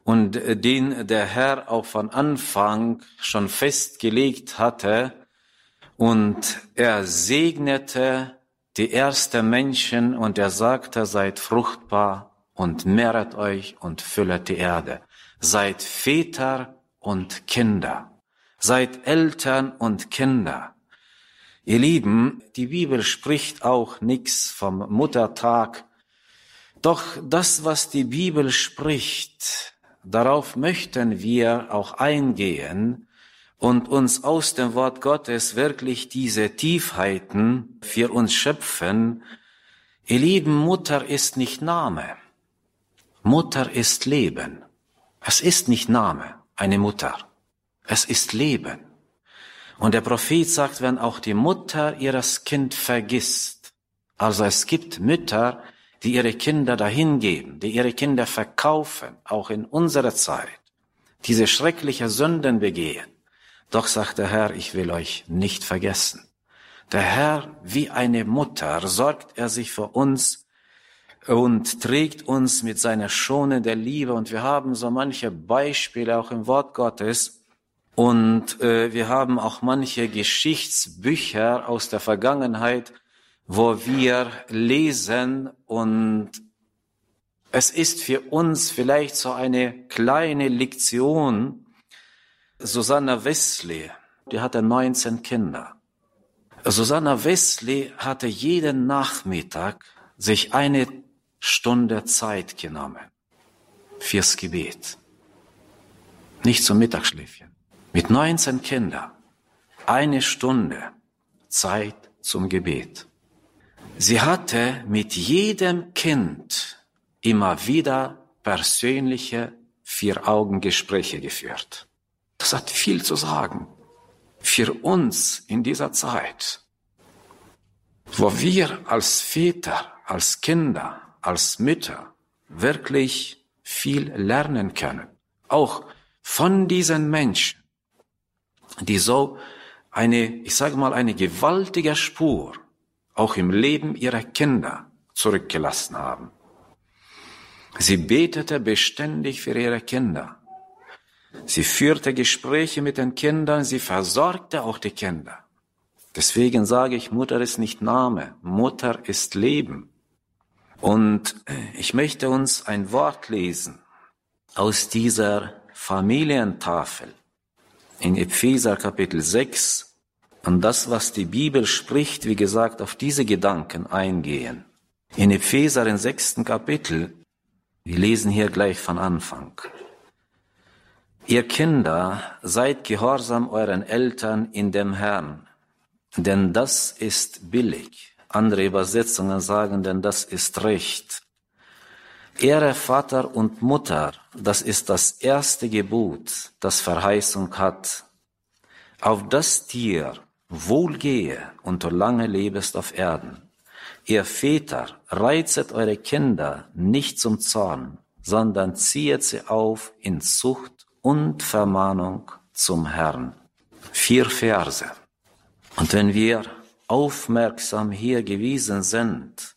und den der Herr auch von Anfang schon festgelegt hatte. Und er segnete die ersten Menschen und er sagte, seid fruchtbar und mehret euch und füllet die Erde. Seid Väter und Kinder. Seid Eltern und Kinder. Ihr Lieben, die Bibel spricht auch nichts vom Muttertag. Doch das, was die Bibel spricht, darauf möchten wir auch eingehen und uns aus dem Wort Gottes wirklich diese Tiefheiten für uns schöpfen. Ihr Lieben, Mutter ist nicht Name. Mutter ist Leben. Es ist nicht Name, eine Mutter. Es ist Leben. Und der Prophet sagt, wenn auch die Mutter ihres Kind vergisst. Also es gibt Mütter, die ihre Kinder dahingeben, die ihre Kinder verkaufen, auch in unserer Zeit, diese schreckliche Sünden begehen. Doch sagt der Herr, ich will euch nicht vergessen. Der Herr, wie eine Mutter, sorgt er sich für uns und trägt uns mit seiner schonenden Liebe. Und wir haben so manche Beispiele auch im Wort Gottes. Und wir haben auch manche Geschichtsbücher aus der Vergangenheit, wo wir lesen. Und es ist für uns vielleicht so eine kleine Lektion. Susanna Wesley, die hatte 19 Kinder. Susanna Wesley hatte jeden Nachmittag sich eine Stunde Zeit genommen fürs Gebet. Nicht zum Mittagsschläfchen. Mit 19 Kindern. Eine Stunde Zeit zum Gebet. Sie hatte mit jedem Kind immer wieder persönliche Vier-Augen-Gespräche geführt. Das hat viel zu sagen für uns in dieser Zeit, wo wir als Väter, als Kinder, als Mütter wirklich viel lernen können. Auch von diesen Menschen, die so eine gewaltige Spur auch im Leben ihrer Kinder zurückgelassen haben. Sie betete beständig für ihre Kinder. Sie führte Gespräche mit den Kindern, sie versorgte auch die Kinder. Deswegen sage ich, Mutter ist nicht Name, Mutter ist Leben. Und ich möchte uns ein Wort lesen aus dieser Familientafel in Epheser Kapitel 6 und das, was die Bibel spricht, wie gesagt, auf diese Gedanken eingehen. In Epheser im 6. Kapitel, wir lesen hier gleich von Anfang. Ihr Kinder, seid gehorsam euren Eltern in dem Herrn, denn das ist billig. Andere Übersetzungen sagen, denn das ist Recht. Ehre Vater und Mutter, das ist das erste Gebot, das Verheißung hat, auf das dir wohlgehe und du lange lebest auf Erden. Ihr Väter, reizet eure Kinder nicht zum Zorn, sondern ziehet sie auf in Zucht und Vermahnung zum Herrn. 4 Verse. Und wenn wir aufmerksam hier gewesen sind,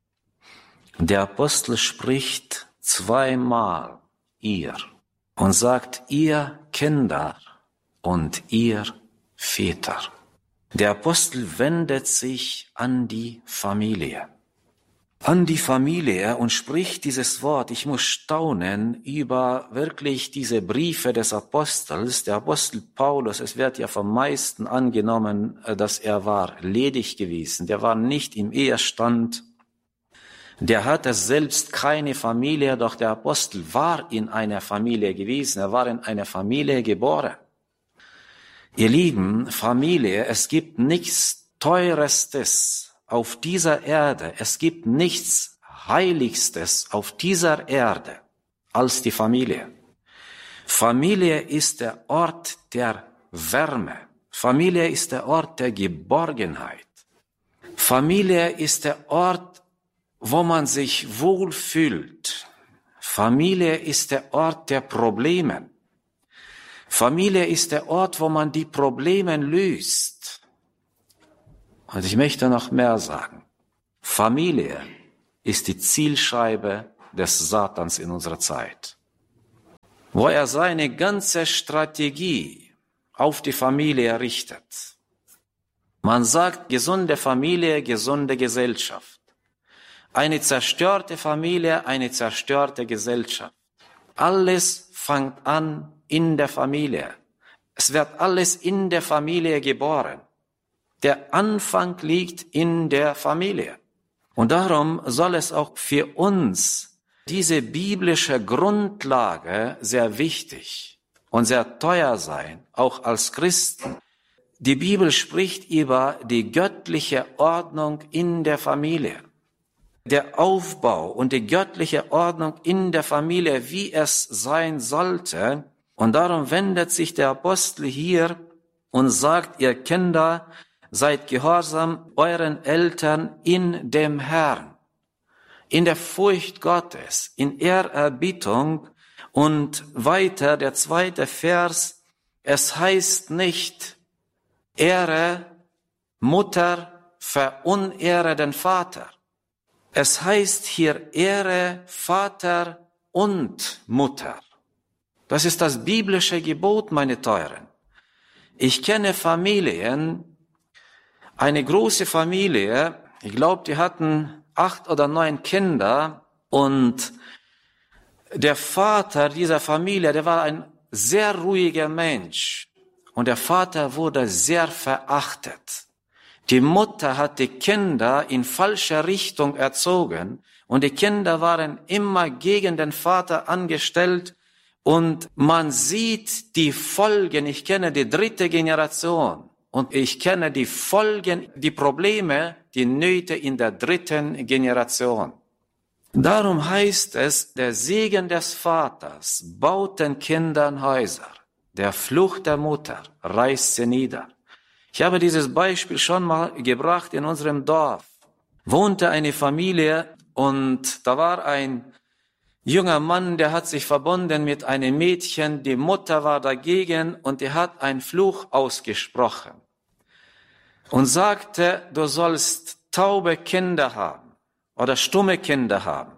der Apostel spricht zweimal ihr und sagt ihr Kinder und ihr Väter. Der Apostel wendet sich an die Familie. An die Familie und spricht dieses Wort. Ich muss staunen über wirklich diese Briefe des Apostels. Der Apostel Paulus, es wird ja vom meisten angenommen, dass er war ledig gewesen. Der war nicht im Ehestand. Der hatte selbst keine Familie, doch der Apostel war in einer Familie gewesen. Er war in einer Familie geboren. Ihr Lieben, Familie, es gibt nichts Teurestes auf dieser Erde, es gibt nichts Heiligstes auf dieser Erde als die Familie. Familie ist der Ort der Wärme. Familie ist der Ort der Geborgenheit. Familie ist der Ort, wo man sich wohlfühlt. Familie ist der Ort der Probleme. Familie ist der Ort, wo man die Probleme löst. Und ich möchte noch mehr sagen. Familie ist die Zielscheibe des Satans in unserer Zeit. wo er seine ganze Strategie auf die Familie richtet. Man sagt, gesunde Familie, gesunde Gesellschaft. Eine zerstörte Familie, eine zerstörte Gesellschaft. Alles fängt an in der Familie. Es wird alles in der Familie geboren. Der Anfang liegt in der Familie. Und darum soll es auch für uns diese biblische Grundlage sehr wichtig und sehr teuer sein, auch als Christen. Die Bibel spricht über die göttliche Ordnung in der Familie. Der Aufbau und die göttliche Ordnung in der Familie, wie es sein sollte. Und darum wendet sich der Apostel hier und sagt, ihr Kinder, seid gehorsam euren Eltern in dem Herrn, in der Furcht Gottes, in Ehrerbietung. Und weiter der zweite Vers, es heißt nicht, ehre Mutter, verunehre den Vater. Es heißt hier, ehre Vater und Mutter. Das ist das biblische Gebot, meine Teuren. Ich kenne Familien, eine große Familie, ich glaube, die hatten 8 oder 9 Kinder und der Vater dieser Familie, der war ein sehr ruhiger Mensch und der Vater wurde sehr verachtet. Die Mutter hat die Kinder in falsche Richtung erzogen und die Kinder waren immer gegen den Vater angestellt und man sieht die Folgen. Ich kenne die 3. Generation und ich kenne die Folgen, die Probleme, die Nöte in der 3. Generation. Darum heißt es, der Segen des Vaters baut den Kindern Häuser, der Fluch der Mutter reißt sie nieder. Ich habe dieses Beispiel schon mal gebracht. In unserem Dorf wohnte eine Familie und da war ein junger Mann, der hat sich verbunden mit einem Mädchen. Die Mutter war dagegen und die hat einen Fluch ausgesprochen und sagte, du sollst taube Kinder haben oder stumme Kinder haben.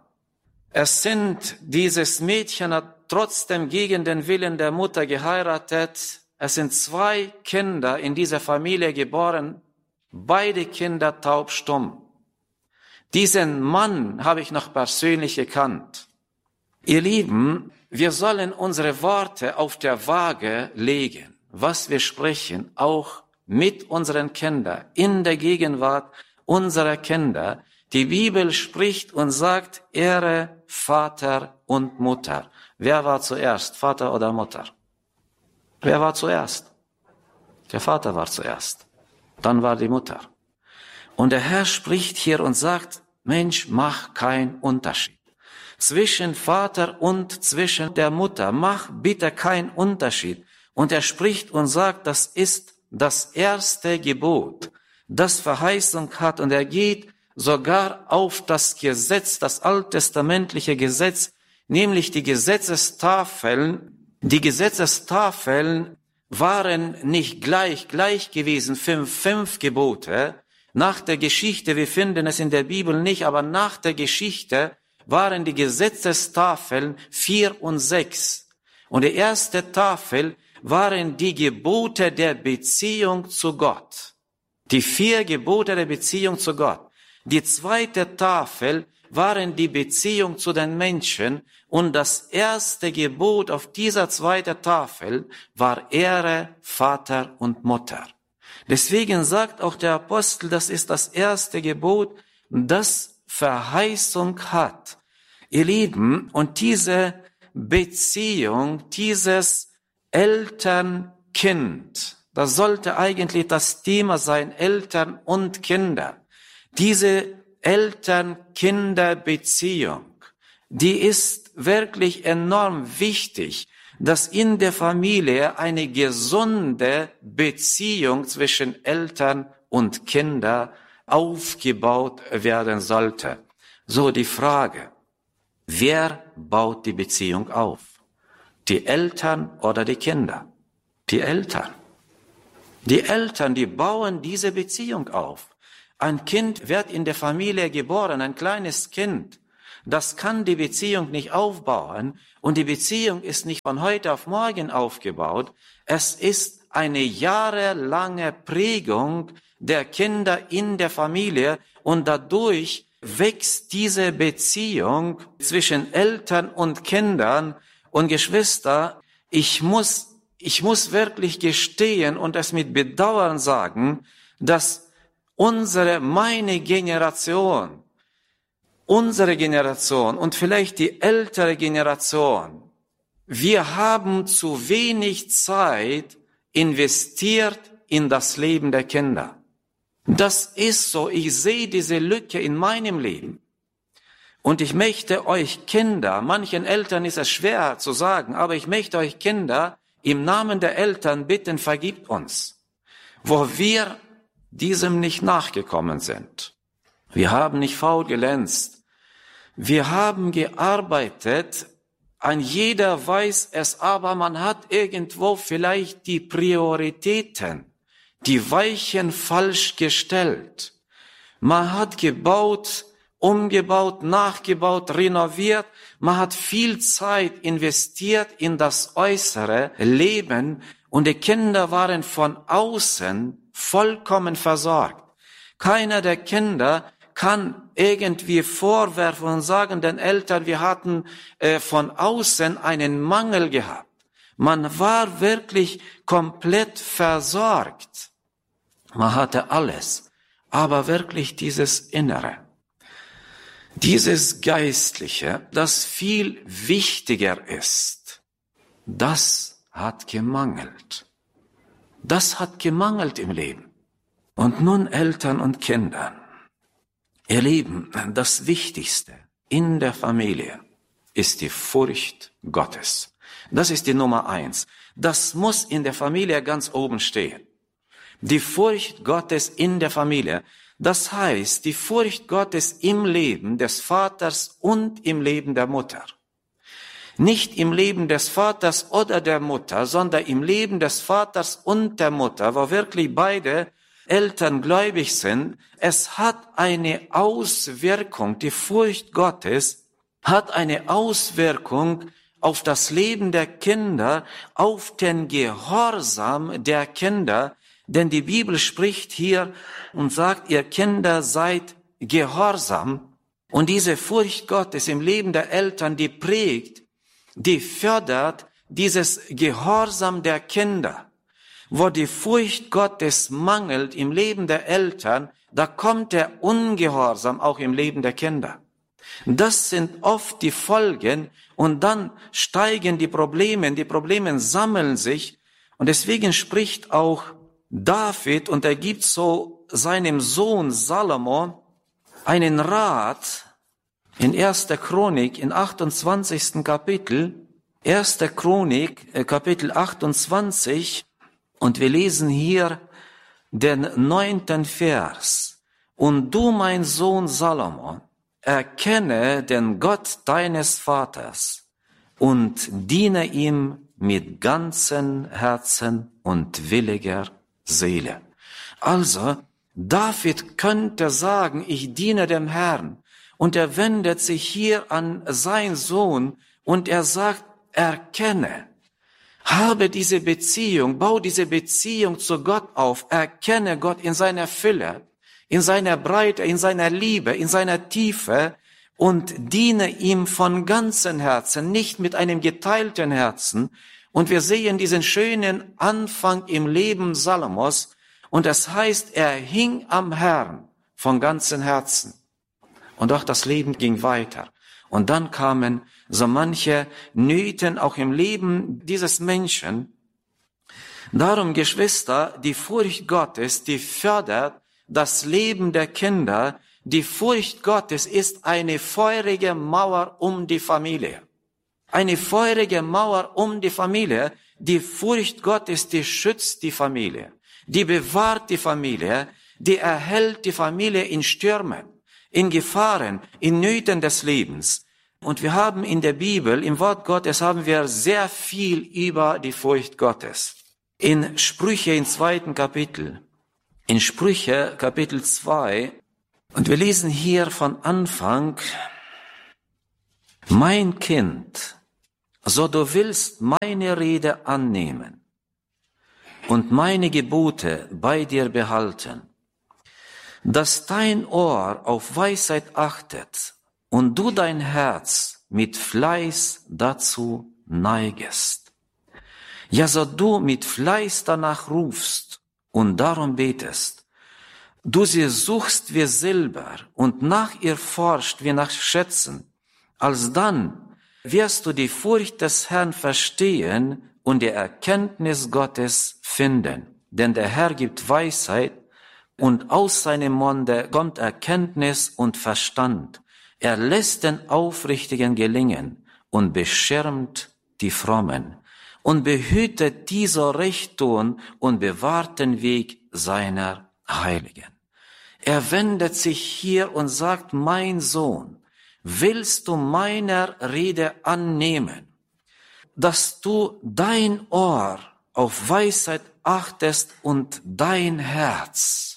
Dieses Mädchen hat trotzdem gegen den Willen der Mutter geheiratet. Es sind 2 Kinder in dieser Familie geboren, beide Kinder taubstumm. Diesen Mann habe ich noch persönlich gekannt. Ihr Lieben, wir sollen unsere Worte auf der Waage legen, was wir sprechen, auch mit unseren Kindern, in der Gegenwart unserer Kinder. Die Bibel spricht und sagt, ehre Vater und Mutter. Wer war zuerst, Vater oder Mutter? Wer war zuerst? Der Vater war zuerst. Dann war die Mutter. Und der Herr spricht hier und sagt, Mensch, mach keinen Unterschied. Zwischen Vater und zwischen der Mutter, mach bitte keinen Unterschied. Und er spricht und sagt, das ist das erste Gebot, das Verheißung hat. Und er geht sogar auf das Gesetz, das alttestamentliche Gesetz, nämlich die Gesetzestafeln. Die Gesetzestafeln waren nicht gleich gewesen, 5 Gebote. Nach der Geschichte, wir finden es in der Bibel nicht, aber nach der Geschichte waren die Gesetzestafeln 4 und 6. Und die erste Tafel waren die Gebote der Beziehung zu Gott. Die 4 Gebote der Beziehung zu Gott. Die zweite Tafel waren die Beziehung zu den Menschen und das erste Gebot auf dieser zweiten Tafel war Ehre Vater und Mutter. Deswegen sagt auch der Apostel, das ist das erste Gebot, das Verheißung hat. Ihr Lieben, und diese Beziehung, dieses Eltern-Kind, das sollte eigentlich das Thema sein, Eltern und Kinder. Diese Eltern-Kinder-Beziehung, die ist wirklich enorm wichtig, dass in der Familie eine gesunde Beziehung zwischen Eltern und Kindern aufgebaut werden sollte. So die Frage, wer baut die Beziehung auf? Die Eltern oder die Kinder? Die Eltern. Die Eltern, die bauen diese Beziehung auf. Ein Kind wird in der Familie geboren, ein kleines Kind. das kann die Beziehung nicht aufbauen. Und die Beziehung ist nicht von heute auf morgen aufgebaut. Es ist eine jahrelange Prägung der Kinder in der Familie und dadurch wächst diese Beziehung zwischen Eltern und Kindern. Und Geschwister, ich muss wirklich gestehen und es mit Bedauern sagen, dass meine Generation und vielleicht die ältere Generation, wir haben zu wenig Zeit investiert in das Leben der Kinder. Das ist so, ich sehe diese Lücke in meinem Leben. Und ich möchte euch Kinder, manchen Eltern ist es schwer zu sagen, aber ich möchte euch Kinder im Namen der Eltern bitten, vergibt uns, wo wir diesem nicht nachgekommen sind. Wir haben nicht faul glänzt. Wir haben gearbeitet. Ein jeder weiß es, aber man hat irgendwo vielleicht die Prioritäten, die Weichen falsch gestellt. Man hat gebaut, umgebaut, nachgebaut, renoviert. Man hat viel Zeit investiert in das äußere Leben und die Kinder waren von außen vollkommen versorgt. Keiner der Kinder kann irgendwie vorwerfen und sagen den Eltern, wir hatten von außen einen Mangel gehabt. Man war wirklich komplett versorgt. Man hatte alles, aber wirklich dieses Innere, dieses Geistliche, das viel wichtiger ist, das hat gemangelt. Das hat gemangelt im Leben. Und nun Eltern und Kinder. Ihr Lieben, das Wichtigste in der Familie ist die Furcht Gottes. Das ist die Nummer 1. Das muss in der Familie ganz oben stehen. Die Furcht Gottes in der Familie. Das heißt, die Furcht Gottes im Leben des Vaters und im Leben der Mutter. Nicht im Leben des Vaters oder der Mutter, sondern im Leben des Vaters und der Mutter, wo wirklich beide Eltern gläubig sind. Es hat eine Auswirkung, die Furcht Gottes hat eine Auswirkung auf das Leben der Kinder, auf den Gehorsam der Kinder. Denn die Bibel spricht hier und sagt, ihr Kinder seid gehorsam. Und diese Furcht Gottes im Leben der Eltern, die prägt, die fördert dieses Gehorsam der Kinder. Wo die Furcht Gottes mangelt im Leben der Eltern, da kommt der Ungehorsam auch im Leben der Kinder. Das sind oft die Folgen und dann steigen die Probleme sammeln sich und deswegen spricht auch David und er gibt so seinem Sohn Salomo einen Rat in 1. Chronik, in 28. Kapitel, 1. Chronik, Kapitel 28, und wir lesen hier den 9. Vers. Und du, mein Sohn Salomo, erkenne den Gott deines Vaters und diene ihm mit ganzem Herzen und williger Seele. Also, David könnte sagen, ich diene dem Herrn. Und er wendet sich hier an seinen Sohn und er sagt, erkenne. Habe diese Beziehung, bau diese Beziehung zu Gott auf, erkenne Gott in seiner Fülle, in seiner Breite, in seiner Liebe, in seiner Tiefe und diene ihm von ganzem Herzen, nicht mit einem geteilten Herzen. Und wir sehen diesen schönen Anfang im Leben Salomos und das heißt, er hing am Herrn von ganzem Herzen. Und auch das Leben ging weiter. Und dann kamen so manche Nöten auch im Leben dieses Menschen. Darum, Geschwister, die Furcht Gottes, die fördert das Leben der Kinder. Die Furcht Gottes ist eine feurige Mauer um die Familie. Eine feurige Mauer um die Familie. Die Furcht Gottes, die schützt die Familie. Die bewahrt die Familie. Die erhält die Familie in Stürmen, in Gefahren, in Nöten des Lebens. Und wir haben in der Bibel, im Wort Gottes, haben wir sehr viel über die Furcht Gottes. In Sprüche, im 2. Kapitel, in Sprüche, Kapitel 2, und wir lesen hier von Anfang, Mein Kind, so du willst meine Rede annehmen und meine Gebote bei dir behalten, dass dein Ohr auf Weisheit achtet und du dein Herz mit Fleiß dazu neigest. Ja, so du mit Fleiß danach rufst und darum betest, du sie suchst wie Silber und nach ihr forscht wie nach Schätzen, alsdann wirst du die Furcht des Herrn verstehen und die Erkenntnis Gottes finden. Denn der Herr gibt Weisheit und aus seinem Munde kommt Erkenntnis und Verstand. Er lässt den Aufrichtigen gelingen und beschirmt die Frommen und behütet die so recht tun und bewahrt den Weg seiner Heiligen. Er wendet sich hier und sagt, mein Sohn, willst du meiner Rede annehmen, dass du dein Ohr auf Weisheit achtest und dein Herz?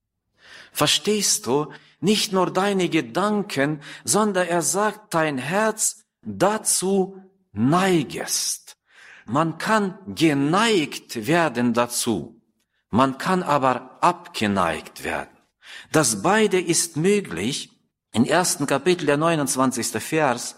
Verstehst du? Nicht nur deine Gedanken, sondern er sagt, dein Herz dazu neigest. Man kann geneigt werden dazu, man kann aber abgeneigt werden. Das beide ist möglich. Im 1. Kapitel, der 29. Vers,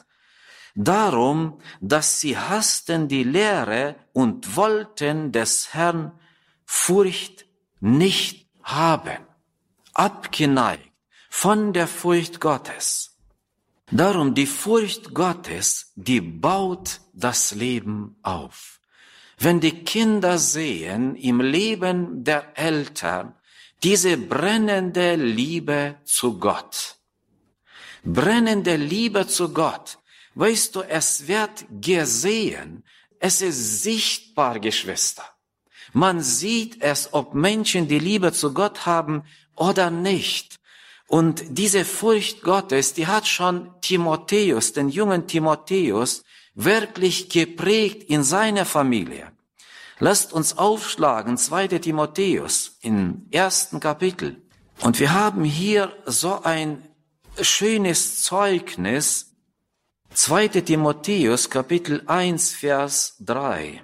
darum, dass sie hassten die Lehre und wollten des Herrn Furcht nicht haben. Abgeneigt von der Furcht Gottes. Darum, die Furcht Gottes, die baut das Leben auf. Wenn die Kinder sehen im Leben der Eltern diese brennende Liebe zu Gott, brennende Liebe zu Gott, weißt du, es wird gesehen, es ist sichtbar, Geschwister. Man sieht es, ob Menschen die Liebe zu Gott haben oder nicht. Und diese Furcht Gottes, die hat schon Timotheus, den jungen Timotheus, wirklich geprägt in seiner Familie. Lasst uns aufschlagen, 2. Timotheus im 1. Kapitel. Und wir haben hier so ein schönes Zeugnis, 2. Timotheus, Kapitel 1, Vers 3.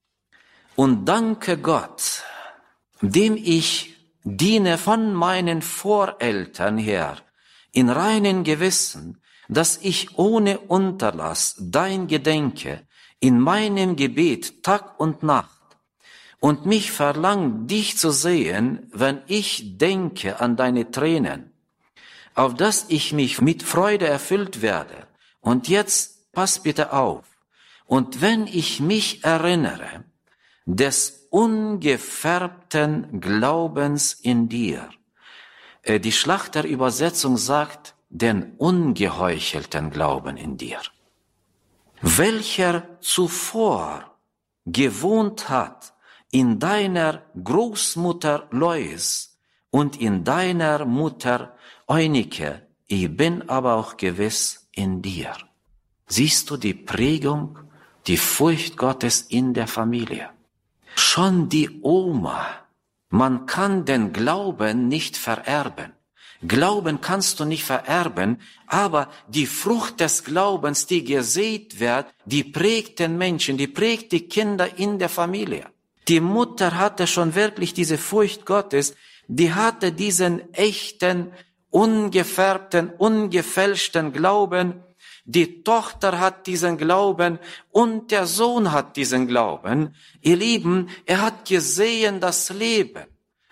Und danke Gott, dem ich diene von meinen Voreltern her, in reinem Gewissen, dass ich ohne Unterlass dein gedenke, in meinem Gebet Tag und Nacht, und mich verlangt, dich zu sehen, wenn ich denke an deine Tränen, auf dass ich mich mit Freude erfüllt werde. Und jetzt, pass bitte auf, und wenn ich mich erinnere, des ungefärbten Glaubens in dir. Die Schlachterübersetzung sagt, den ungeheuchelten Glauben in dir, welcher zuvor gewohnt hat in deiner Großmutter Lois und in deiner Mutter Eunike, ich bin aber auch gewiss in dir. Siehst du die Prägung, die Furcht Gottes in der Familie? Schon die Oma, man kann den Glauben nicht vererben. Glauben kannst du nicht vererben, aber die Frucht des Glaubens, die gesät wird, die prägt den Menschen, die prägt die Kinder in der Familie. Die Mutter hatte schon wirklich diese Furcht Gottes, die hatte diesen echten, ungefärbten, ungefälschten Glauben. Die Tochter hat diesen Glauben und der Sohn hat diesen Glauben. Ihr Lieben, er hat gesehen das Leben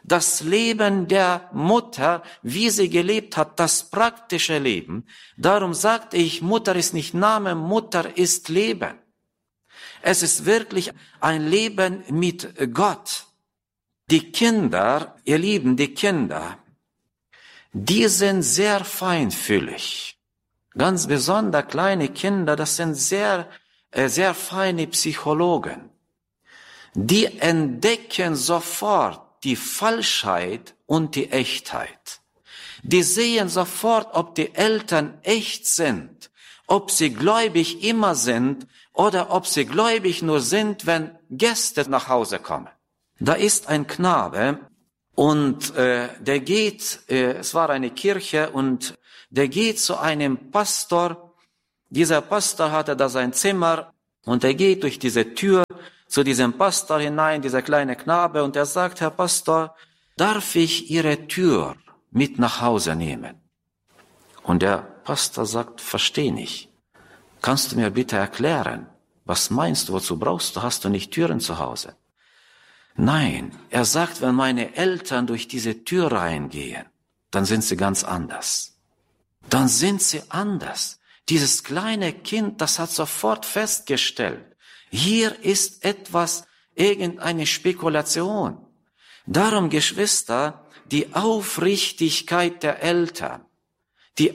der Mutter, wie sie gelebt hat, das praktische Leben. Darum sagte ich, Mutter ist nicht Name, Mutter ist Leben. Es ist wirklich ein Leben mit Gott. Die Kinder, ihr Lieben, die Kinder, die sind sehr feinfühlig. Ganz besonders kleine Kinder, das sind sehr feine Psychologen. Die entdecken sofort die Falschheit und die Echtheit. Die sehen sofort, ob die Eltern echt sind, ob sie gläubig immer sind oder ob sie gläubig nur sind, wenn Gäste nach Hause kommen. Da ist ein Knabe und der geht, es war eine Kirche und der geht zu einem Pastor Dieser Pastor hatte da sein Zimmer und er geht durch diese Tür zu diesem Pastor hinein, dieser kleine Knabe, und er sagt, Herr Pastor, darf ich Ihre Tür mit nach Hause nehmen? Und der Pastor sagt, verstehe nicht. Kannst du mir bitte erklären, was meinst du, wozu brauchst du, hast du nicht Türen zu Hause? Nein, er sagt, wenn meine Eltern durch diese Tür reingehen, dann sind sie ganz anders. Dann sind sie anders. Dieses kleine Kind, das hat sofort festgestellt, hier ist etwas, irgendeine Spekulation. Darum, Geschwister, die Aufrichtigkeit der Eltern, die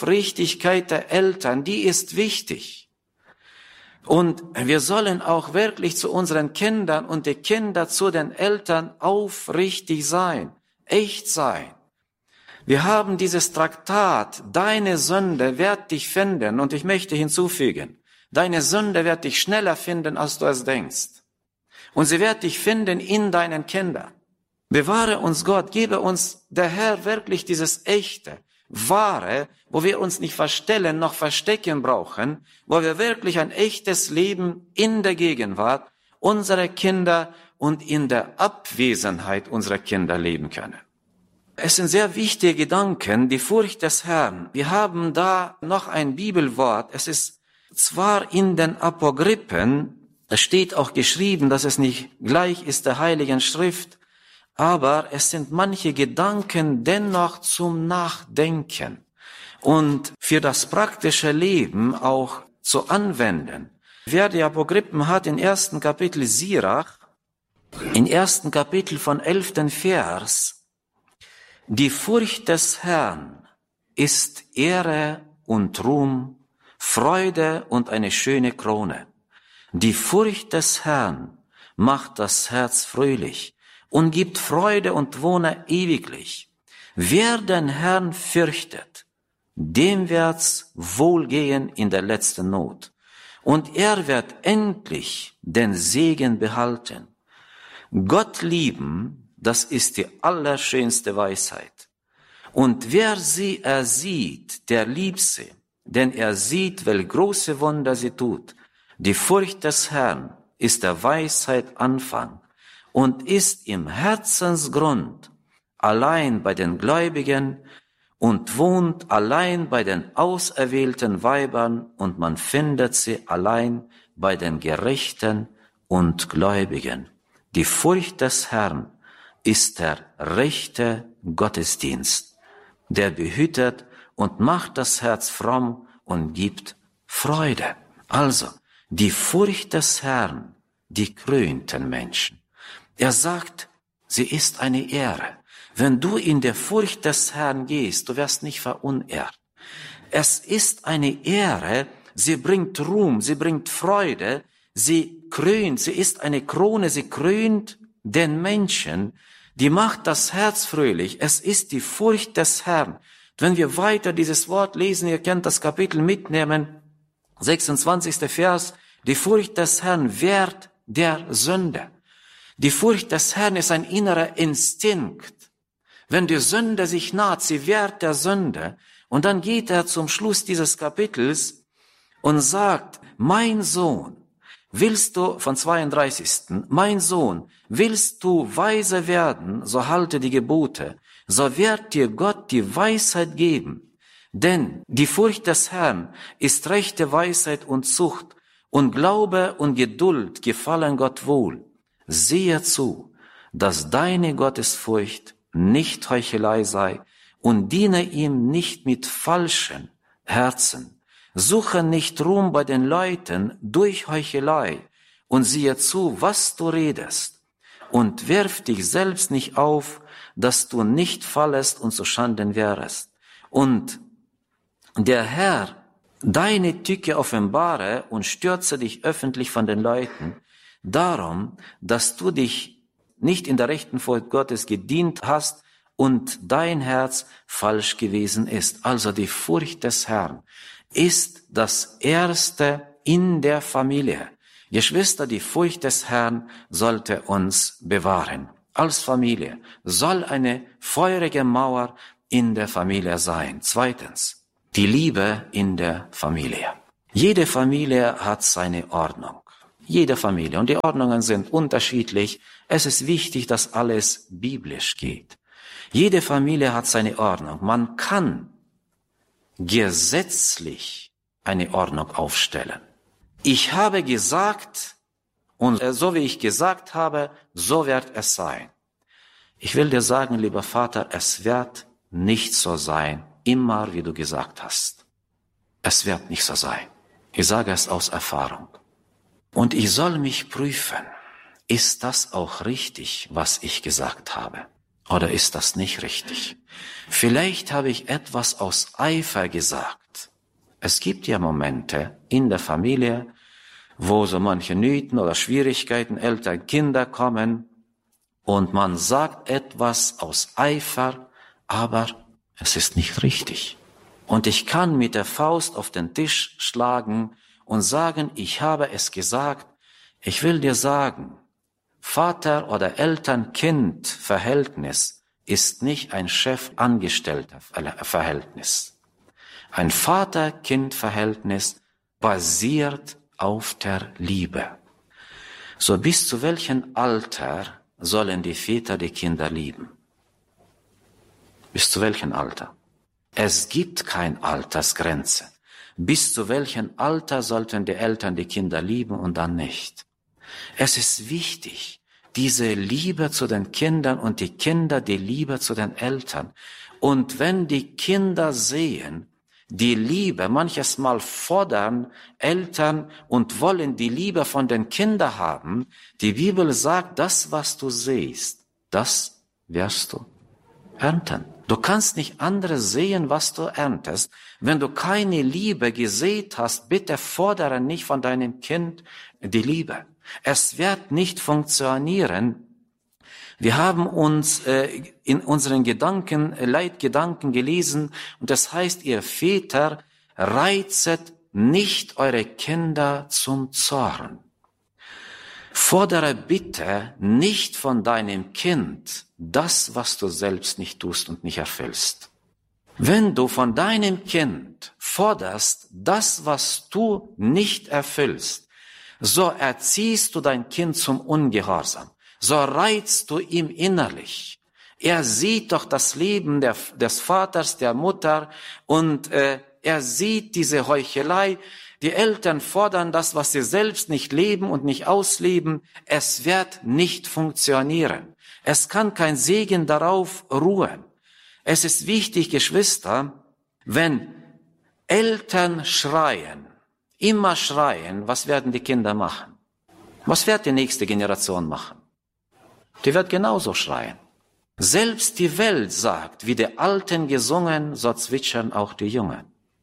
ist wichtig. Und wir sollen auch wirklich zu unseren Kindern und die Kinder zu den Eltern aufrichtig sein, echt sein. Wir haben dieses Traktat, deine Sünde wird dich finden, und ich möchte hinzufügen, deine Sünde wird dich schneller finden, als du es denkst. Und sie wird dich finden in deinen Kindern. Bewahre uns Gott, gebe uns der Herr wirklich dieses echte, wahre, wo wir uns nicht verstellen noch verstecken brauchen, wo wir wirklich ein echtes Leben in der Gegenwart unserer Kinder und in der Abwesenheit unserer Kinder leben können. Es sind sehr wichtige Gedanken, die Furcht des Herrn. Wir haben da noch ein Bibelwort. Es ist zwar in den Apokryphen, es steht auch geschrieben, dass es nicht gleich ist der Heiligen Schrift, aber es sind manche Gedanken dennoch zum Nachdenken und für das praktische Leben auch zu anwenden. Wer die Apokryphen hat, in 1. Kapitel Sirach, im 1. Kapitel von 11. Vers, die Furcht des Herrn ist Ehre und Ruhm, Freude und eine schöne Krone. Die Furcht des Herrn macht das Herz fröhlich und gibt Freude und wohne ewiglich. Wer den Herrn fürchtet, dem wird's wohlgehen in der letzten Not. Und er wird endlich den Segen behalten. Gott lieben, das ist die allerschönste Weisheit. Und wer sie ersieht, der liebt sie, denn er sieht, welch große Wunder sie tut. Die Furcht des Herrn ist der Weisheit Anfang und ist im Herzensgrund allein bei den Gläubigen und wohnt allein bei den auserwählten Weibern, und man findet sie allein bei den Gerechten und Gläubigen. Die Furcht des Herrn ist der rechte Gottesdienst, der behütet und macht das Herz fromm und gibt Freude. Also, die Furcht des Herrn, die krönt den Menschen. Er sagt, sie ist eine Ehre. Wenn du in der Furcht des Herrn gehst, du wirst nicht verunehrt. Es ist eine Ehre, sie bringt Ruhm, sie bringt Freude, sie krönt, sie ist eine Krone, sie krönt den Menschen, die macht das Herz fröhlich. Es ist die Furcht des Herrn. Wenn wir weiter dieses Wort lesen, ihr könnt das Kapitel mitnehmen, 26. Vers, die Furcht des Herrn wehrt der Sünde. Die Furcht des Herrn ist ein innerer Instinkt. Wenn die Sünde sich naht, sie wehrt der Sünde. Und dann geht er zum Schluss dieses Kapitels und sagt, mein Sohn, willst du, von 32. Mein Sohn, willst du weise werden, so halte die Gebote, so wird dir Gott die Weisheit geben. Denn die Furcht des Herrn ist rechte Weisheit und Zucht, und Glaube und Geduld gefallen Gott wohl. Siehe zu, dass deine Gottesfurcht nicht Heuchelei sei, und diene ihm nicht mit falschen Herzen. Suche nicht Ruhm bei den Leuten durch Heuchelei, und siehe zu, was du redest, und wirf dich selbst nicht auf, dass du nicht fallest und zu Schanden wärest. Und der Herr deine Tücke offenbare und stürze dich öffentlich von den Leuten, darum, dass du dich nicht in der rechten Furcht Gottes gedient hast und dein Herz falsch gewesen ist. Also die Furcht des Herrn ist das Erste in der Familie. Geschwister, die Furcht des Herrn sollte uns bewahren. Als Familie soll eine feurige Mauer in der Familie sein. Zweitens, die Liebe in der Familie. Jede Familie hat seine Ordnung. Jede Familie. Und die Ordnungen sind unterschiedlich. Es ist wichtig, dass alles biblisch geht. Jede Familie hat seine Ordnung. Man kann gesetzlich eine Ordnung aufstellen. Ich habe gesagt, und so wie ich gesagt habe, so wird es sein. Ich will dir sagen, lieber Vater, es wird nicht so sein, immer wie du gesagt hast. Es wird nicht so sein. Ich sage es aus Erfahrung. Und ich soll mich prüfen, ist das auch richtig, was ich gesagt habe? Oder ist das nicht richtig? Vielleicht habe ich etwas aus Eifer gesagt. Es gibt ja Momente in der Familie, wo so manche Nöten oder Schwierigkeiten, Eltern, Kinder kommen und man sagt etwas aus Eifer, aber es ist nicht richtig. Und ich kann mit der Faust auf den Tisch schlagen und sagen, ich habe es gesagt. Ich will dir sagen, Vater- oder Eltern-Kind-Verhältnis ist nicht ein Chef-Angestellter-Verhältnis. Ein Vater-Kind-Verhältnis basiert auf der Liebe. So bis zu welchem Alter sollen die Väter die Kinder lieben? Bis zu welchem Alter? Es gibt keine Altersgrenze. Bis zu welchem Alter sollten die Eltern die Kinder lieben und dann nicht? Es ist wichtig, diese Liebe zu den Kindern und die Kinder die Liebe zu den Eltern. Und wenn die Kinder sehen, die Liebe, manches Mal fordern Eltern und wollen die Liebe von den Kindern haben, die Bibel sagt, das, was du siehst, das wirst du ernten. Du kannst nicht anderes sehen, was du erntest. Wenn du keine Liebe gesät hast, bitte fordere nicht von deinem Kind die Liebe. Es wird nicht funktionieren. Wir haben uns in unseren Leitgedanken gelesen und das heißt, ihr Väter, reizet nicht eure Kinder zum Zorn. Fordere bitte nicht von deinem Kind das, was du selbst nicht tust und nicht erfüllst. Wenn du von deinem Kind forderst das, was du nicht erfüllst, so erziehst du dein Kind zum Ungehorsam. So reizt du ihm innerlich. Er sieht doch das Leben des Vaters, der Mutter und er sieht diese Heuchelei. Die Eltern fordern das, was sie selbst nicht leben und nicht ausleben. Es wird nicht funktionieren. Es kann kein Segen darauf ruhen. Es ist wichtig, Geschwister, wenn Eltern schreien, immer schreien, was werden die Kinder machen? Was wird die nächste Generation machen? Die wird genauso schreien. Selbst die Welt sagt, wie die Alten gesungen, so zwitschern auch die Jungen.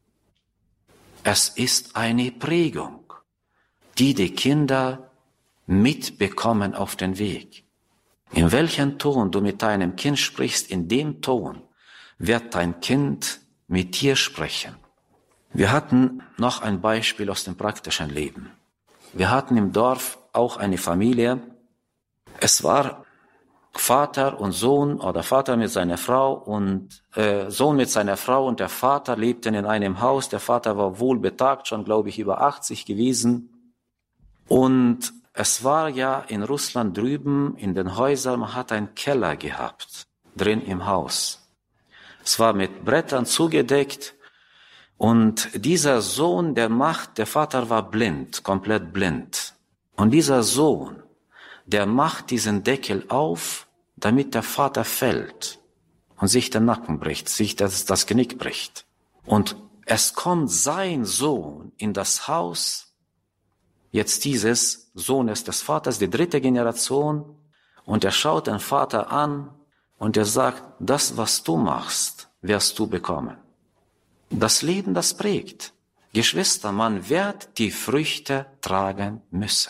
Es ist eine Prägung, die die Kinder mitbekommen auf den Weg. In welchem Ton du mit deinem Kind sprichst, in dem Ton wird dein Kind mit dir sprechen. Wir hatten noch ein Beispiel aus dem praktischen Leben. Wir hatten im Dorf auch eine Familie. Es war Vater und Sohn oder Vater mit seiner Frau und Sohn mit seiner Frau und der Vater lebten in einem Haus. Der Vater war wohlbetagt, schon glaube ich über 80 gewesen. Und es war ja in Russland drüben in den Häusern, man hat einen Keller gehabt, drin im Haus. Es war mit Brettern zugedeckt und dieser Sohn, der Vater war blind, komplett blind. Und dieser Sohn, der macht diesen Deckel auf, damit der Vater fällt und sich den Nacken bricht, sich das Genick bricht. Und es kommt sein Sohn in das Haus, jetzt dieses Sohnes des Vaters, die 3. Generation, und er schaut den Vater an und er sagt, das, was du machst, wirst du bekommen. Das Leben, das prägt. Geschwister, man wird die Früchte tragen müssen.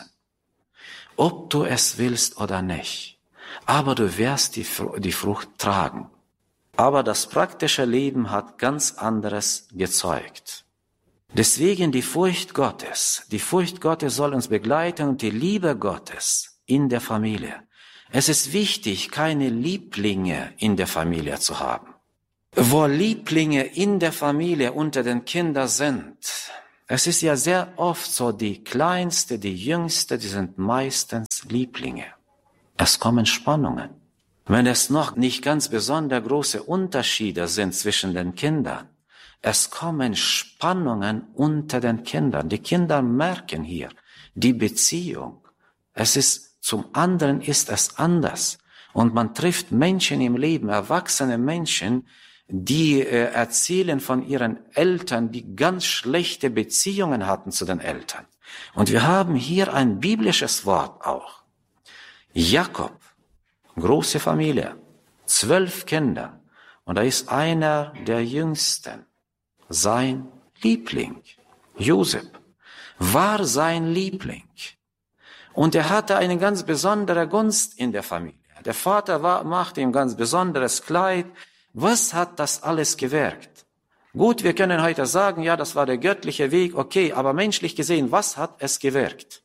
Ob du es willst oder nicht. Aber du wirst die Frucht tragen. Aber das praktische Leben hat ganz anderes gezeugt. Deswegen die Furcht Gottes soll uns begleiten und die Liebe Gottes in der Familie. Es ist wichtig, keine Lieblinge in der Familie zu haben. Wo Lieblinge in der Familie unter den Kindern sind, Es ist ja sehr oft so, die Kleinste, die Jüngste, die sind meistens Lieblinge. Es kommen Spannungen. Wenn es noch nicht ganz besonders große Unterschiede sind zwischen den Kindern, es kommen Spannungen unter den Kindern. Die Kinder merken hier die Beziehung. Zum anderen ist es anders. Und man trifft Menschen im Leben, erwachsene Menschen, die erzählen von ihren Eltern, die ganz schlechte Beziehungen hatten zu den Eltern. Und wir haben hier ein biblisches Wort auch. Jakob, große Familie, 12 Kinder. Und da ist einer der Jüngsten, sein Liebling, Josef, war sein Liebling. Und er hatte eine ganz besondere Gunst in der Familie. Der Vater machte ihm ganz besonderes Kleid. Was hat das alles gewirkt? Gut, wir können heute sagen, ja, das war der göttliche Weg, okay, aber menschlich gesehen, was hat es gewirkt?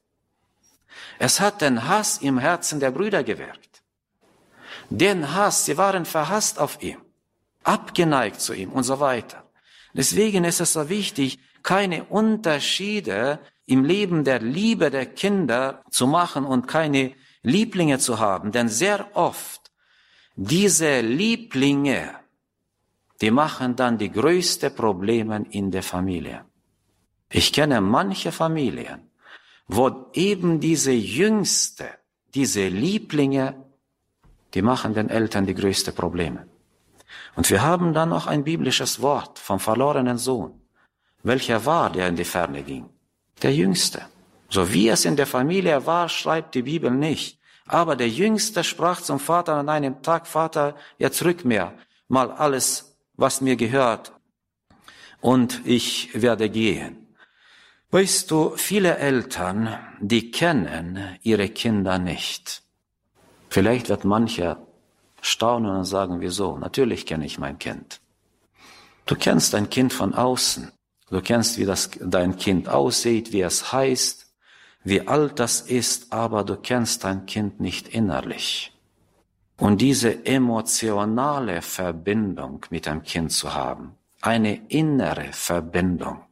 Es hat den Hass im Herzen der Brüder gewirkt. Den Hass, sie waren verhasst auf ihm, abgeneigt zu ihm und so weiter. Deswegen ist es so wichtig, keine Unterschiede im Leben der Liebe der Kinder zu machen und keine Lieblinge zu haben. Denn sehr oft, diese Lieblinge, die machen dann die größten Probleme in der Familie. Ich kenne manche Familien, wo eben diese Jüngste, diese Lieblinge, die machen den Eltern die größten Probleme. Und wir haben dann noch ein biblisches Wort vom verlorenen Sohn. Welcher war, der in die Ferne ging? Der Jüngste. So wie es in der Familie war, schreibt die Bibel nicht. Aber der Jüngste sprach zum Vater an einem Tag, Vater, jetzt rück mir mal alles, was mir gehört, und ich werde gehen. Weißt du, viele Eltern, die kennen ihre Kinder nicht. Vielleicht wird mancher staunen und sagen, wieso? Natürlich kenne ich mein Kind. Du kennst dein Kind von außen. Du kennst, wie dein Kind aussieht, wie es heißt, wie alt das ist, aber du kennst dein Kind nicht innerlich. Und diese emotionale Verbindung mit dem Kind zu haben, eine innere Verbindung,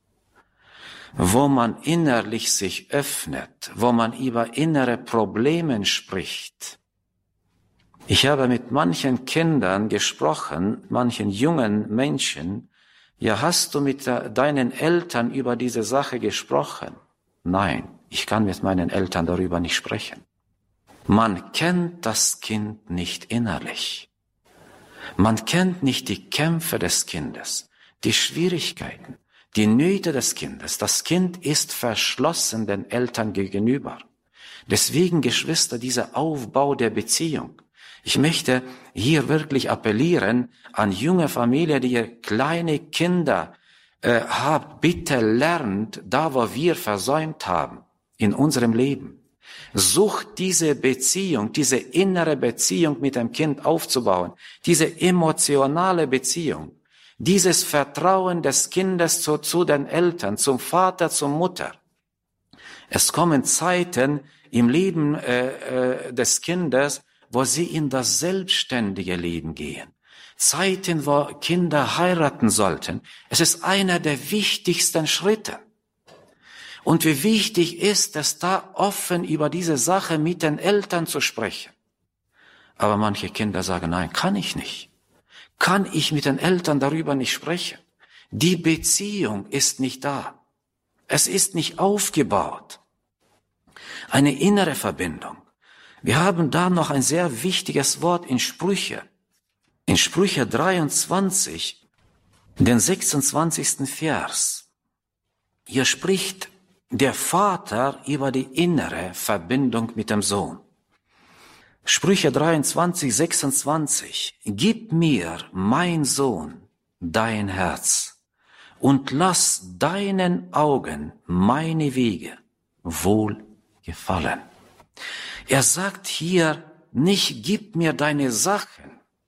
wo man innerlich sich öffnet, wo man über innere Probleme spricht. Ich habe mit manchen Kindern gesprochen, manchen jungen Menschen. Ja, hast du mit deinen Eltern über diese Sache gesprochen? Nein, ich kann mit meinen Eltern darüber nicht sprechen. Man kennt das Kind nicht innerlich. Man kennt nicht die Kämpfe des Kindes, die Schwierigkeiten, die Nöte des Kindes. Das Kind ist verschlossen den Eltern gegenüber. Deswegen, Geschwister, dieser Aufbau der Beziehung. Ich möchte hier wirklich appellieren an junge Familien, die ihr kleine Kinder habt. Bitte lernt, da wo wir versäumt haben in unserem Leben. Sucht diese Beziehung, diese innere Beziehung mit dem Kind aufzubauen. Diese emotionale Beziehung. Dieses Vertrauen des Kindes zu den Eltern, zum Vater, zur Mutter. Es kommen Zeiten im Leben des Kindes, wo sie in das selbstständige Leben gehen. Zeiten, wo Kinder heiraten sollten. Es ist einer der wichtigsten Schritte. Und wie wichtig ist es, da offen über diese Sache mit den Eltern zu sprechen. Aber manche Kinder sagen, nein, kann ich nicht. Kann ich mit den Eltern darüber nicht sprechen? Die Beziehung ist nicht da. Es ist nicht aufgebaut. Eine innere Verbindung. Wir haben da noch ein sehr wichtiges Wort in Sprüche. In Sprüche 23, den 26. Vers. Hier spricht der Vater über die innere Verbindung mit dem Sohn. Sprüche 23, 26. Gib mir, mein Sohn, dein Herz und lass deinen Augen meine Wege wohl gefallen. Er sagt hier nicht, gib mir deine Sachen,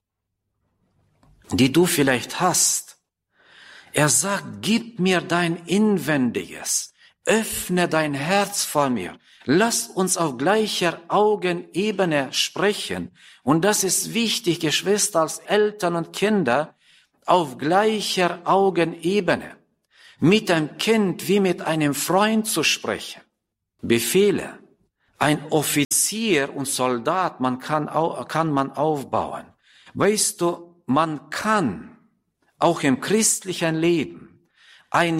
die du vielleicht hast. Er sagt, gib mir dein Inwendiges. Öffne dein Herz vor mir. Lass uns auf gleicher Augenebene sprechen. Und das ist wichtig, Geschwister, als Eltern und Kinder, auf gleicher Augenebene. mit dem Kind wie mit einem Freund zu sprechen. Befehle. Ein Offizier und Soldat, kann man aufbauen. Weißt du, man kann auch im christlichen Leben ein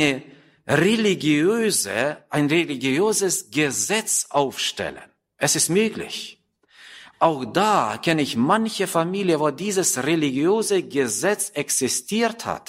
religiöses Gesetz aufstellen. Es ist möglich. Auch da kenne ich manche Familie, wo dieses religiöse Gesetz existiert hatte.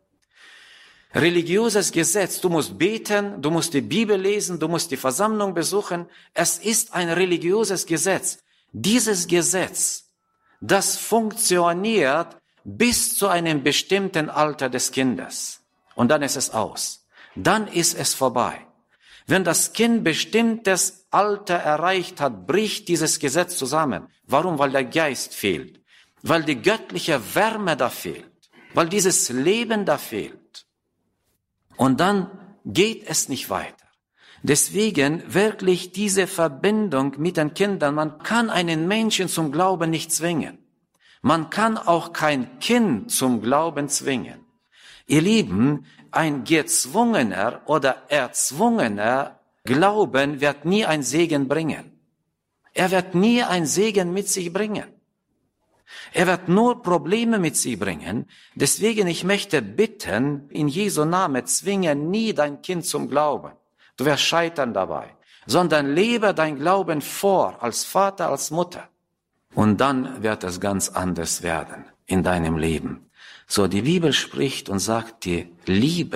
Religiöses Gesetz, du musst beten, du musst die Bibel lesen, du musst die Versammlung besuchen. Es ist ein religiöses Gesetz. Dieses Gesetz, das funktioniert bis zu einem bestimmten Alter des Kindes. Und dann ist es aus. Dann ist es vorbei. Wenn das Kind bestimmtes Alter erreicht hat, bricht dieses Gesetz zusammen. Warum? Weil der Geist fehlt. Weil die göttliche Wärme da fehlt. Weil dieses Leben da fehlt. Und dann geht es nicht weiter. Deswegen wirklich diese Verbindung mit den Kindern. Man kann einen Menschen zum Glauben nicht zwingen. Man kann auch kein Kind zum Glauben zwingen. Ihr Lieben, ein gezwungener oder erzwungener Glauben wird nie ein Segen bringen. Er wird nie ein Segen mit sich bringen. Er wird nur Probleme mit sich bringen. Deswegen, ich möchte bitten, in Jesu Namen, zwinge nie dein Kind zum Glauben. Du wirst scheitern dabei. Sondern lebe dein Glauben vor, als Vater, als Mutter. Und dann wird es ganz anders werden in deinem Leben. So, die Bibel spricht und sagt, die Liebe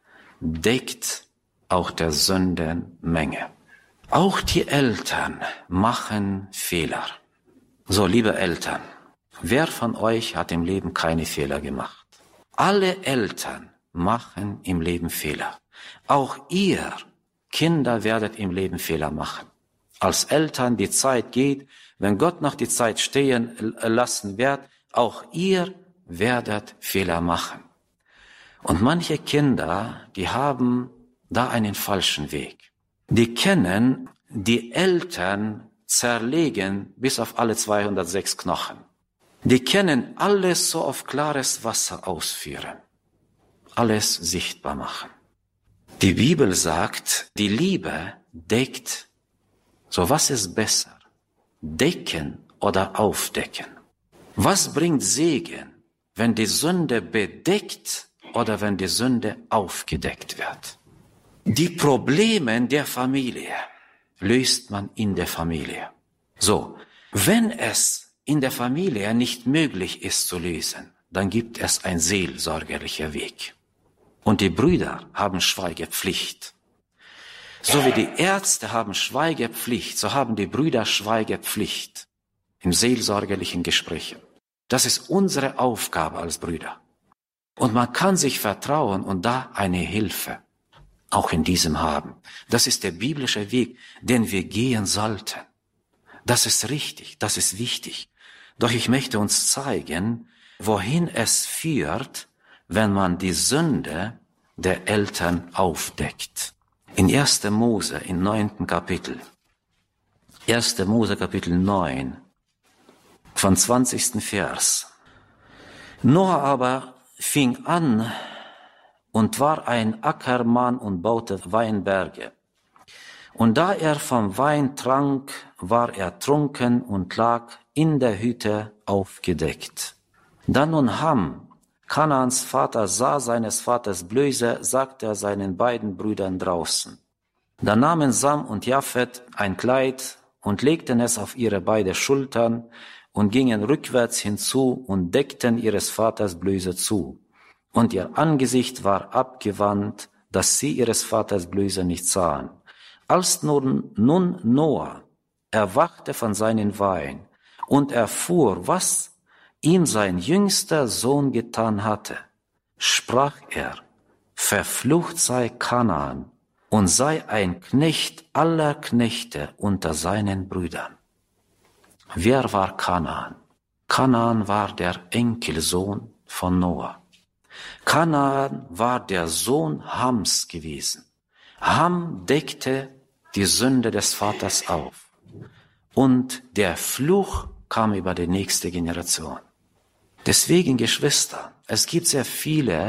deckt auch der Sündenmenge. Auch die Eltern machen Fehler. So, liebe Eltern, wer von euch hat im Leben keine Fehler gemacht? Alle Eltern machen im Leben Fehler. Auch ihr, Kinder, werdet im Leben Fehler machen. Als Eltern, die Zeit geht, wenn Gott noch die Zeit stehen lassen wird, auch ihr werdet Fehler machen. Und manche Kinder, die haben da einen falschen Weg. Die kennen, die Eltern zerlegen bis auf alle 206 Knochen. Die können alles so auf klares Wasser ausführen. Alles sichtbar machen. Die Bibel sagt, die Liebe deckt. So, was ist besser? Decken oder aufdecken? Was bringt Segen, wenn die Sünde bedeckt oder wenn die Sünde aufgedeckt wird? Die Probleme der Familie löst man in der Familie. So, wenn es in der Familie nicht möglich ist zu lösen, dann gibt es einen seelsorgerlichen Weg. Und die Brüder haben Schweigepflicht. So wie die Ärzte haben Schweigepflicht, so haben die Brüder Schweigepflicht im seelsorgerlichen Gespräch. Das ist unsere Aufgabe als Brüder. Und man kann sich vertrauen und da eine Hilfe auch in diesem haben. Das ist der biblische Weg, den wir gehen sollten. Das ist richtig, das ist wichtig. Doch ich möchte uns zeigen, wohin es führt, wenn man die Sünde der Eltern aufdeckt. In 1. Mose, im 9. Kapitel. 1. Mose, Kapitel 9, von 20. Vers. Noah aber fing an und war ein Ackermann und baute Weinberge. Und da er vom Wein trank, war er trunken und lag in der Hütte aufgedeckt. Da nun Ham, Kanaans Vater, sah seines Vaters Blöße, sagte er seinen beiden Brüdern draußen. Da nahmen Sam und Japhet ein Kleid und legten es auf ihre beiden Schultern und gingen rückwärts hinzu und deckten ihres Vaters Blöße zu. Und ihr Angesicht war abgewandt, dass sie ihres Vaters Blöße nicht sahen. Als nun Noah erwachte von seinem Wein und erfuhr, was ihm sein jüngster Sohn getan hatte, sprach er, verflucht sei Kanaan und sei ein Knecht aller Knechte unter seinen Brüdern. Wer war Kanaan? Kanaan war der Enkelsohn von Noah. Kanaan war der Sohn Hams gewesen. Ham deckte die Sünde des Vaters auf. Und der Fluch kam über die nächste Generation. Deswegen, Geschwister, es gibt sehr viele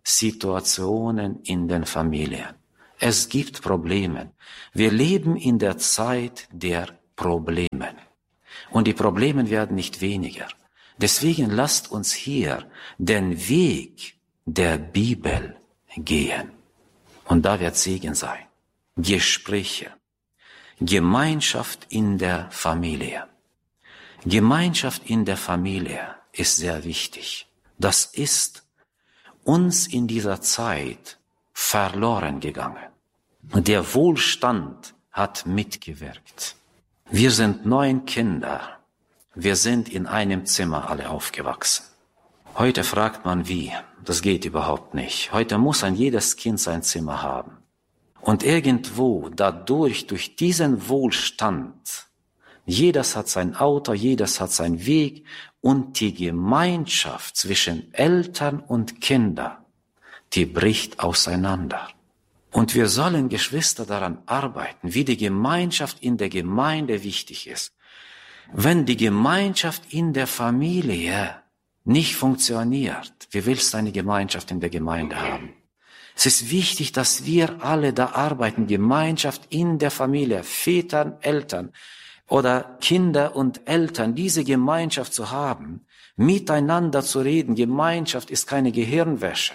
Situationen in den Familien. Es gibt Probleme. Wir leben in der Zeit der Probleme. Und die Probleme werden nicht weniger. Deswegen lasst uns hier den Weg der Bibel gehen. Und da wird Segen sein. Gespräche. Gemeinschaft in der Familie. Gemeinschaft in der Familie ist sehr wichtig. Das ist uns in dieser Zeit verloren gegangen. Der Wohlstand hat mitgewirkt. Wir sind 9 Kinder. Wir sind in einem Zimmer alle aufgewachsen. Heute fragt man wie. Das geht überhaupt nicht. Heute muss jedes Kind sein Zimmer haben. Und irgendwo durch diesen Wohlstand, jedes hat sein Auto, jedes hat seinen Weg und die Gemeinschaft zwischen Eltern und Kindern, die bricht auseinander. Und wir sollen, Geschwister, daran arbeiten, wie die Gemeinschaft in der Gemeinde wichtig ist. Wenn die Gemeinschaft in der Familie nicht funktioniert, wie willst du eine Gemeinschaft in der Gemeinde haben? Es ist wichtig, dass wir alle da arbeiten, Gemeinschaft in der Familie, Väter, Eltern oder Kinder und Eltern, diese Gemeinschaft zu haben, miteinander zu reden. Gemeinschaft ist keine Gehirnwäsche.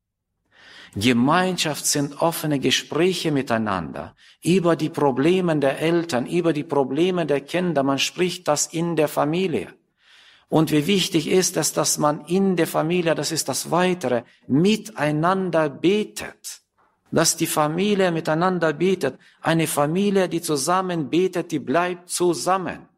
Gemeinschaft sind offene Gespräche miteinander über die Probleme der Eltern, über die Probleme der Kinder. Man spricht das in der Familie. Und wie wichtig ist es, dass man in der Familie, das ist das Weitere, miteinander betet. Dass die Familie miteinander betet. Eine Familie, die zusammen betet, die bleibt zusammen.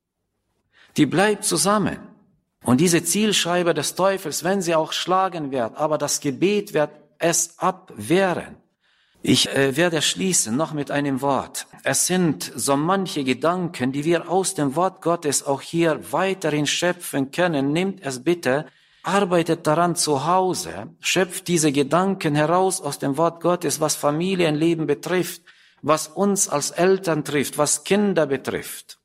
Die bleibt zusammen. Und diese Zielscheibe des Teufels, wenn sie auch schlagen wird, aber das Gebet wird es abwehren. Ich werde schließen noch mit einem Wort. Es sind so manche Gedanken, die wir aus dem Wort Gottes auch hier weiterhin schöpfen können. Nehmt es bitte, arbeitet daran zu Hause, schöpft diese Gedanken heraus aus dem Wort Gottes, was Familienleben betrifft, was uns als Eltern trifft, was Kinder betrifft.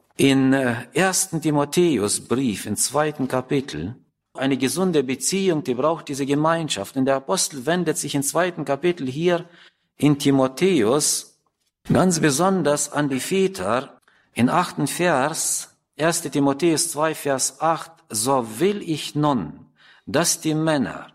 In 1. Timotheusbrief, im 2. Kapitel, eine gesunde Beziehung, die braucht diese Gemeinschaft. Und der Apostel wendet sich im 2. Kapitel hier in Timotheus ganz besonders an die Väter. In 8. Vers, 1. Timotheus 2, Vers 8, so will ich nun, dass die Männer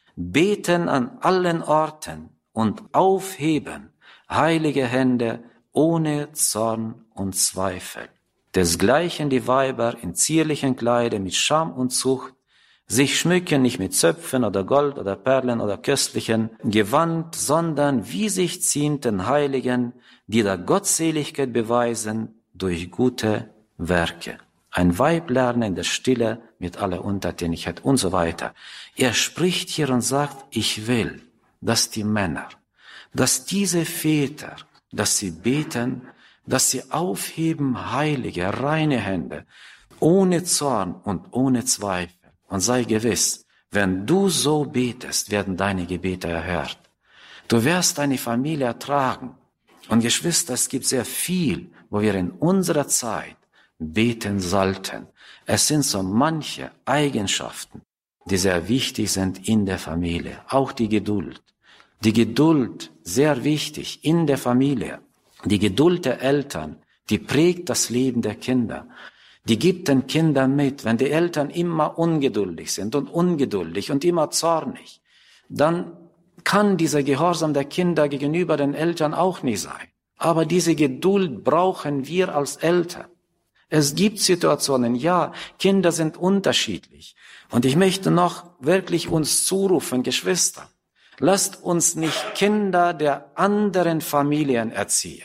beten an allen Orten und aufheben heilige Hände ohne Zorn und Zweifel. Desgleichen die Weiber in zierlichen Kleidern mit Scham und Zucht, sich schmücken nicht mit Zöpfen oder Gold oder Perlen oder köstlichen Gewand, sondern wie sich ziemten Heiligen, die der Gottseligkeit beweisen durch gute Werke. Ein Weib lernen in der Stille mit aller Untertänigkeit und so weiter. Er spricht hier und sagt, ich will, dass die Männer, dass diese Väter, dass sie beten, dass sie aufheben heilige, reine Hände, ohne Zorn und ohne Zweifel. Und sei gewiss, wenn du so betest, werden deine Gebete erhört. Du wirst deine Familie ertragen. Und Geschwister, es gibt sehr viel, wo wir in unserer Zeit beten sollten. Es sind so manche Eigenschaften, die sehr wichtig sind in der Familie. Auch die Geduld. Die Geduld, sehr wichtig in der Familie. Die Geduld der Eltern, die prägt das Leben der Kinder. Die gibt den Kindern mit, wenn die Eltern immer ungeduldig sind und ungeduldig und immer zornig, dann kann dieser Gehorsam der Kinder gegenüber den Eltern auch nicht sein. Aber diese Geduld brauchen wir als Eltern. Es gibt Situationen, ja, Kinder sind unterschiedlich. Und ich möchte noch wirklich uns zurufen, Geschwister, lasst uns nicht Kinder der anderen Familien erziehen.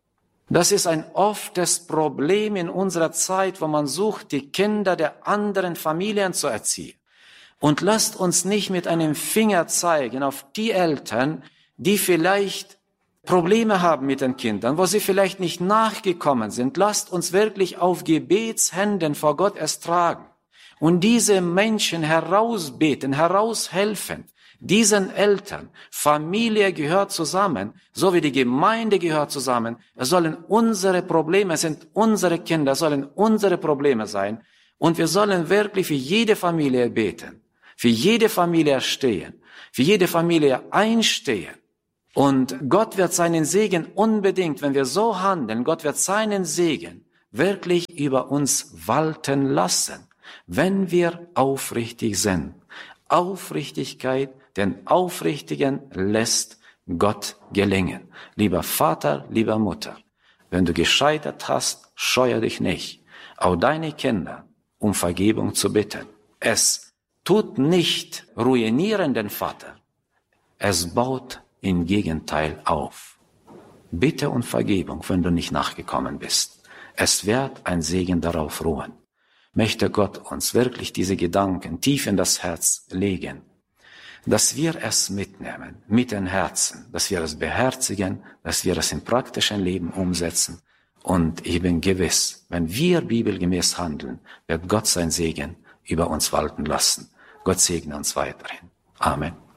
Das ist ein oftes Problem in unserer Zeit, wo man sucht, die Kinder der anderen Familien zu erziehen. Und lasst uns nicht mit einem Finger zeigen auf die Eltern, die vielleicht Probleme haben mit den Kindern, wo sie vielleicht nicht nachgekommen sind. Lasst uns wirklich auf Gebetshänden vor Gott es tragen und diese Menschen herausbeten, heraushelfen. Diesen Eltern, Familie gehört zusammen, so wie die Gemeinde gehört zusammen. Es sollen unsere Probleme, es sind unsere Kinder, es sollen unsere Probleme sein. Und wir sollen wirklich für jede Familie beten. für jede Familie stehen, für jede Familie einstehen. Und Gott wird seinen Segen unbedingt, wenn wir so handeln, Gott wird seinen Segen wirklich über uns walten lassen, wenn wir aufrichtig sind. Aufrichtigkeit, den Aufrichtigen lässt Gott gelingen. Lieber Vater, lieber Mutter, wenn du gescheitert hast, scheue dich nicht, auch deine Kinder um Vergebung zu bitten. Es tut nicht ruinieren den Vater, es baut im Gegenteil auf. Bitte um Vergebung, wenn du nicht nachgekommen bist. Es wird ein Segen darauf ruhen. Möchte Gott uns wirklich diese Gedanken tief in das Herz legen, dass wir es mitnehmen, mit den Herzen, dass wir es beherzigen, dass wir es im praktischen Leben umsetzen. Und ich bin gewiss, wenn wir bibelgemäß handeln, wird Gott sein Segen über uns walten lassen. Gott segne uns weiterhin. Amen.